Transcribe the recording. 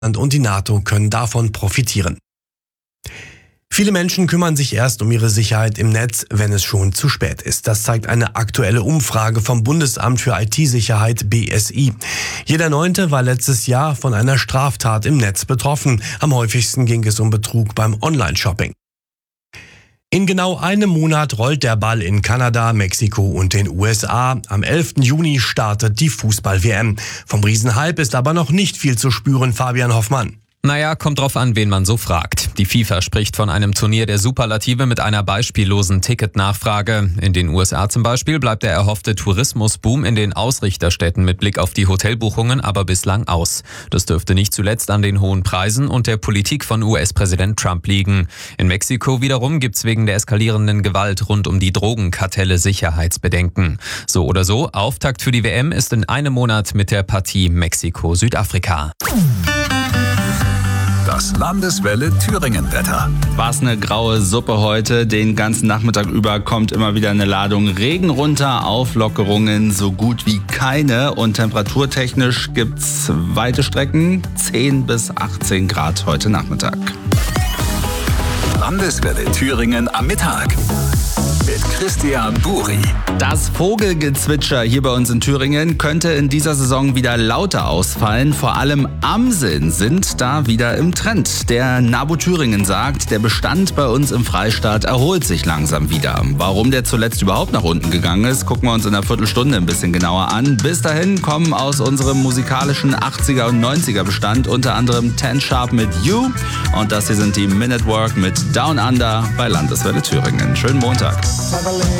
und die NATO können davon profitieren. Viele Menschen kümmern sich erst um ihre Sicherheit im Netz, wenn es schon zu spät ist. Das zeigt eine aktuelle Umfrage vom Bundesamt für IT-Sicherheit BSI. Jeder Neunte war letztes Jahr von einer Straftat im Netz betroffen. Am häufigsten ging es um Betrug beim Online-Shopping. In genau einem Monat rollt der Ball in Kanada, Mexiko und den USA. Am 11. Juni startet die Fußball-WM. Vom Riesenhype ist aber noch nicht viel zu spüren, Fabian Hoffmann. Naja, kommt drauf an, wen man so fragt. Die FIFA spricht von einem Turnier der Superlative mit einer beispiellosen Ticketnachfrage. In den USA zum Beispiel bleibt der erhoffte Tourismusboom in den Ausrichterstädten mit Blick auf die Hotelbuchungen aber bislang aus. Das dürfte nicht zuletzt an den hohen Preisen und der Politik von US-Präsident Trump liegen. In Mexiko wiederum gibt's wegen der eskalierenden Gewalt rund um die Drogenkartelle Sicherheitsbedenken. So oder so, Auftakt für die WM ist in einem Monat mit der Partie Mexiko-Südafrika. Das Landeswelle Thüringen-Wetter. War's eine graue Suppe heute. Den ganzen Nachmittag über kommt immer wieder eine Ladung Regen runter. Auflockerungen so gut wie keine. Und temperaturtechnisch gibt's weite Strecken. 10 bis 18 Grad heute Nachmittag. Landeswelle Thüringen am Mittag. Mit Christian Buri. Das Vogelgezwitscher hier bei uns in Thüringen könnte in dieser Saison wieder lauter ausfallen. Vor allem Amseln sind da wieder im Trend. Der NABU Thüringen sagt, der Bestand bei uns im Freistaat erholt sich langsam wieder. Warum der zuletzt überhaupt nach unten gegangen ist, gucken wir uns in einer Viertelstunde ein bisschen genauer an. Bis dahin kommen aus unserem musikalischen 80er und 90er Bestand unter anderem Ten Sharp mit You. Und das hier sind die Men at Work mit Down Under bei Landeswelle Thüringen. Schönen Montag.